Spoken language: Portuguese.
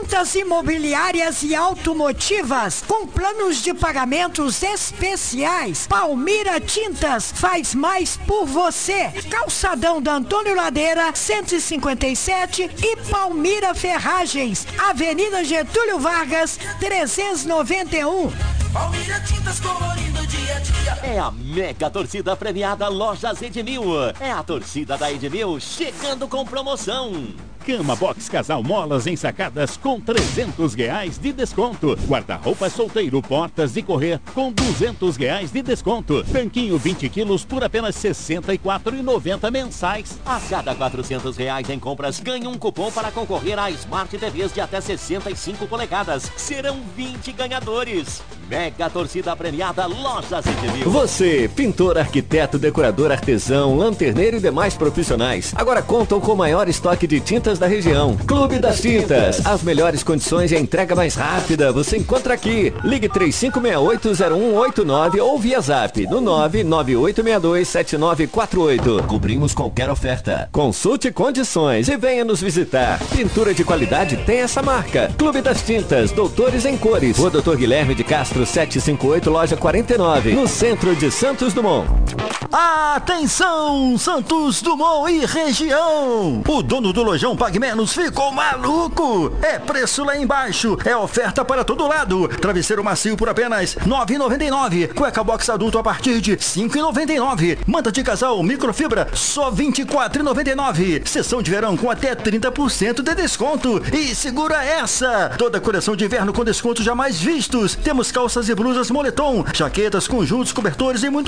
Tintas imobiliárias e automotivas com planos de pagamentos especiais. Palmira Tintas faz mais por você. Calçadão da Antônio Ladeira, 157 e Palmira Ferragens, Avenida Getúlio Vargas, 391. Palmira Tintas colorindo dia a dia. É a mega torcida premiada Lojas Edmil. É a torcida da Edmil chegando com promoção. Cama Box Casal Molas ensacadas com R$300 de desconto. Guarda-roupa solteiro Portas de Correr com R$200 de desconto. Tanquinho 20 quilos por apenas R$ 64,90 mensais. A cada R$400 em compras, ganhe um cupom para concorrer a Smart TVs de até 65 polegadas. Serão 20 ganhadores. Mega torcida premiada Lojas Edmil. Você, pintor, arquiteto, decorador, artesão, lanterneiro e demais profissionais, agora contam com o maior estoque de tintas da região. Clube das Tintas. As melhores condições e a entrega mais rápida você encontra aqui. Ligue 3568-0189 ou via zap no 998627948. Cobrimos qualquer oferta. Consulte condições e venha nos visitar. Pintura de qualidade tem essa marca. Clube das Tintas, Doutores em Cores. Rua Doutor Guilherme de Castro 758, loja 49, no centro de Santos Dumont. Atenção, Santos Dumont e região! O dono do lojão Pague Menos ficou maluco! É preço lá embaixo, é oferta para todo lado. Travesseiro macio por apenas R$ 9,99. Cueca box adulto a partir de R$ 5,99. Manta de casal microfibra só R$ 24,99. Sessão de verão com até 30% de desconto. E segura essa! Toda coleção de inverno com descontos jamais vistos. Temos calças e blusas moletom, jaquetas, conjuntos, cobertores e muito